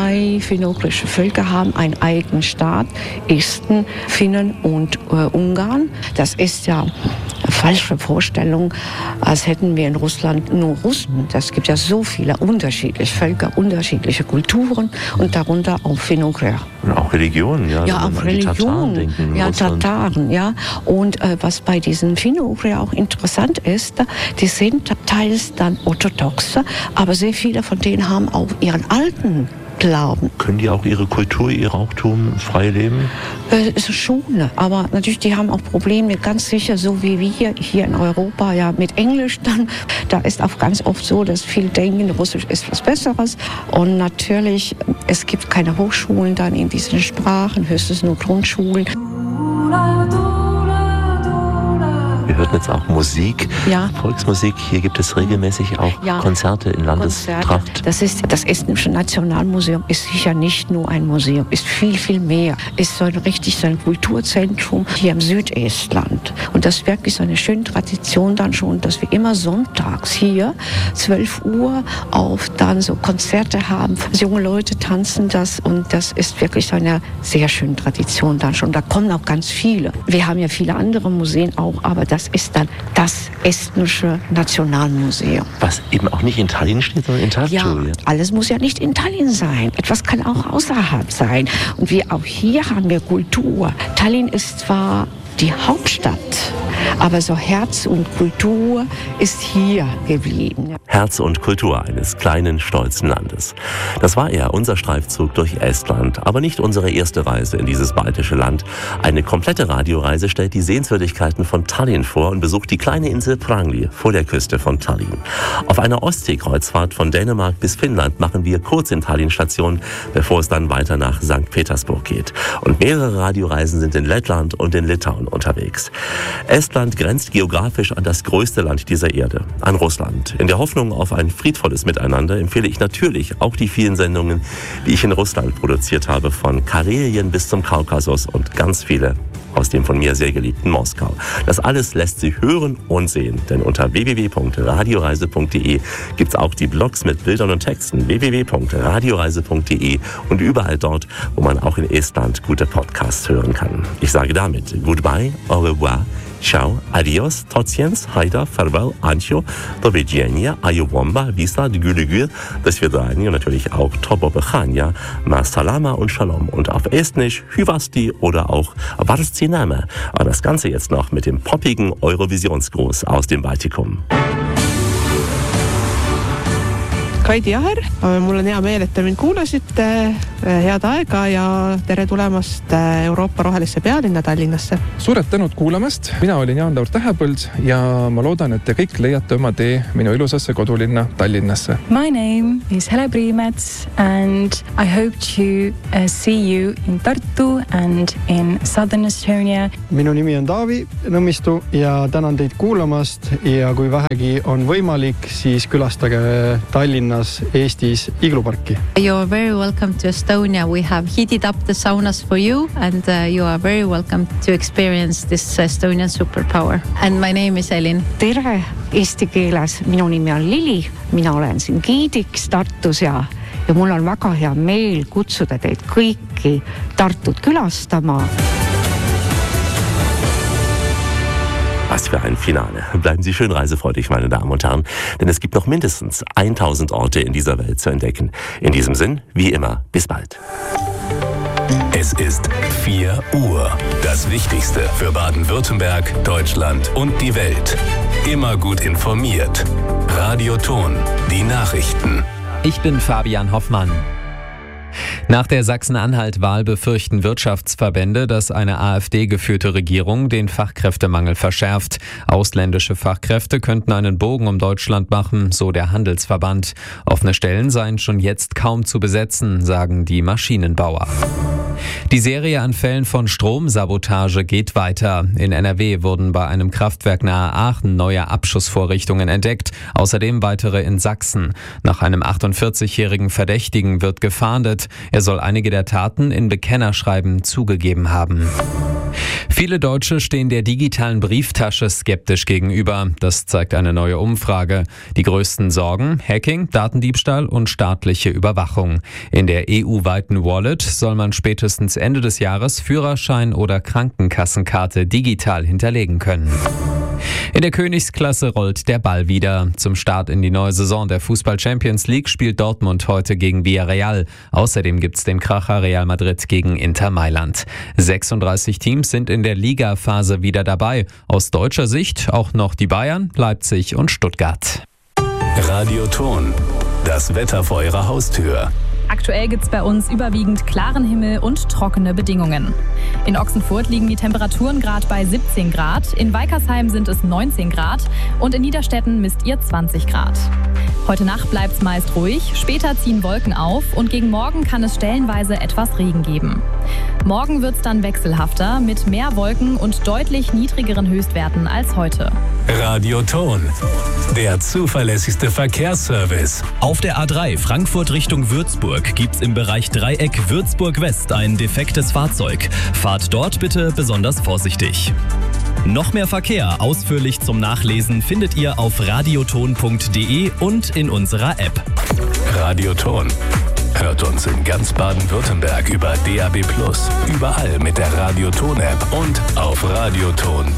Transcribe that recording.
2 finno-ugrische Völker haben einen eigenen Staat, Esten, Finnen und Ungarn. Das ist ja eine falsche Vorstellung, als hätten wir in Russland nur Russen. Es gibt ja so viele unterschiedliche Völker, unterschiedliche Kulturen und darunter auch Finno-Ugrier. Und auch Religionen, ja. Ja, auch Religionen. Ja, Tataren, ja. Und was bei diesen Finno-Ugrier auch interessant ist, die sind teils dann orthodox, aber sehr viele von denen haben auch ihren alten Glauben. Können die auch ihre Kultur, ihr Brauchtum frei leben? Schon, aber natürlich, die haben auch Probleme, ganz sicher, so wie wir hier in Europa, ja, mit Englisch dann. Da ist auch ganz oft so, dass viele denken, Russisch ist was Besseres. Und natürlich, es gibt keine Hochschulen dann in diesen Sprachen, höchstens nur Grundschulen. Wir hörten jetzt auch Musik, ja. Volksmusik. Hier gibt es regelmäßig auch Konzerte in Landestracht. Das Estnische Nationalmuseum ist sicher nicht nur ein Museum, ist viel, viel mehr. Ist so ein Kulturzentrum hier im Südestland. Und das ist wirklich so eine schöne Tradition dann schon, dass wir immer sonntags hier 12 Uhr auf dann so Konzerte haben. Junge Leute tanzen das und das ist wirklich so eine sehr schöne Tradition dann schon. Da kommen auch ganz viele. Wir haben ja viele andere Museen auch, aber das ist dann das Estnische Nationalmuseum. Was eben auch nicht in Tallinn steht, sondern in Tartu. Ja, alles muss ja nicht in Tallinn sein. Etwas kann auch außerhalb sein. Und auch hier haben wir Kultur. Tallinn ist zwar die Hauptstadt, aber so Herz und Kultur ist hier geblieben. Herz und Kultur eines kleinen, stolzen Landes. Das war ja unser Streifzug durch Estland, aber nicht unsere erste Reise in dieses baltische Land. Eine komplette Radioreise stellt die Sehenswürdigkeiten von Tallinn vor und besucht die kleine Insel Prangli vor der Küste von Tallinn. Auf einer Ostseekreuzfahrt von Dänemark bis Finnland machen wir kurz in Tallinn Station, bevor es dann weiter nach St. Petersburg geht. Und mehrere Radioreisen sind in Lettland und in Litauen unterwegs. Estland grenzt geografisch an das größte Land dieser Erde, an Russland. In der Hoffnung auf ein friedvolles Miteinander empfehle ich natürlich auch die vielen Sendungen, die ich in Russland produziert habe, von Karelien bis zum Kaukasus und ganz viele aus dem von mir sehr geliebten Moskau. Das alles lässt sich hören und sehen, denn unter www.radioreise.de gibt es auch die Blogs mit Bildern und Texten, www.radioreise.de und überall dort, wo man auch in Estland gute Podcasts hören kann. Ich sage damit Goodbye, au revoir, ciao, adios, tociens, haida, farewell, ancio, do widzenia, ayowomba, visa, gülügül, das wir sagen und natürlich auch tobobechania, ma salama und shalom und auf Estnisch hyvasti oder auch varstiname. Aber das Ganze jetzt noch mit dem poppigen Eurovisionsgruß aus dem Baltikum. Kaidi Jaher, mul on hea meel, et te mind kuulasite, head aega ja tere tulemast Euroopa rohelisse pealinna Tallinnasse. Suured tänud kuulamast, mina olin Jaan-Laur Tähepõld ja ma loodan, et te kõik leiate oma tee minu ilusasse kodulinna Tallinnasse. My name is Hele Priimets and I hope to see you in Tartu and in Southern Estonia. Minu nimi on Taavi Nõmmistu ja tänan teid kuulamast ja kui vähegi on võimalik, siis külastage Tallinnas Eestis igluparki. You are very welcome to Estonia. We have heated up the saunas for you and you are very welcome to experience this Estonian superpower. And my name is Elin. Tere eesti keeles, minu nimi on Lili, mina olen siin giidiks Tartus ja mul on väga hea meel kutsuda teid kõiki Tartut külastama. Was für ein Finale. Bleiben Sie schön reisefreudig, meine Damen und Herren, denn es gibt noch mindestens 1000 Orte in dieser Welt zu entdecken. In diesem Sinn, wie immer, bis bald. Es ist 4 Uhr. Das Wichtigste für Baden-Württemberg, Deutschland und die Welt. Immer gut informiert. Radio Thon, die Nachrichten. Ich bin Fabian Hoffmann. Nach der Sachsen-Anhalt-Wahl befürchten Wirtschaftsverbände, dass eine AfD-geführte Regierung den Fachkräftemangel verschärft. Ausländische Fachkräfte könnten einen Bogen um Deutschland machen, so der Handelsverband. Offene Stellen seien schon jetzt kaum zu besetzen, sagen die Maschinenbauer. Die Serie an Fällen von Stromsabotage geht weiter. In NRW wurden bei einem Kraftwerk nahe Aachen neue Abschussvorrichtungen entdeckt, außerdem weitere in Sachsen. Nach einem 48-jährigen Verdächtigen wird gefahndet. Er soll einige der Taten in Bekennerschreiben zugegeben haben. Viele Deutsche stehen der digitalen Brieftasche skeptisch gegenüber. Das zeigt eine neue Umfrage. Die größten Sorgen: Hacking, Datendiebstahl und staatliche Überwachung. In der EU-weiten Wallet soll man spätestens Ende des Jahres Führerschein oder Krankenkassenkarte digital hinterlegen können. In der Königsklasse rollt der Ball wieder. Zum Start in die neue Saison der Fußball-Champions League spielt Dortmund heute gegen Villarreal. Außerdem gibt's den Kracher Real Madrid gegen Inter Mailand. 36 Teams sind in der Ligaphase wieder dabei. Aus deutscher Sicht auch noch die Bayern, Leipzig und Stuttgart. Radioton. Das Wetter vor Ihrer Haustür. Aktuell gibt es bei uns überwiegend klaren Himmel und trockene Bedingungen. In Ochsenfurt liegen die Temperaturen gerade bei 17 Grad, in Weikersheim sind es 19 Grad und in Niederstetten misst ihr 20 Grad. Heute Nacht bleibt es meist ruhig, später ziehen Wolken auf und gegen Morgen kann es stellenweise etwas Regen geben. Morgen wird es dann wechselhafter mit mehr Wolken und deutlich niedrigeren Höchstwerten als heute. Radioton. Der zuverlässigste Verkehrsservice. Auf der A3 Frankfurt Richtung Würzburg gibt's im Bereich Dreieck Würzburg West ein defektes Fahrzeug. Fahrt dort bitte besonders vorsichtig. Noch mehr Verkehr ausführlich zum Nachlesen findet ihr auf radioton.de und in unserer App. Radioton. Hört uns in ganz Baden-Württemberg über DAB+, überall mit der Radioton-App und auf radioton.de.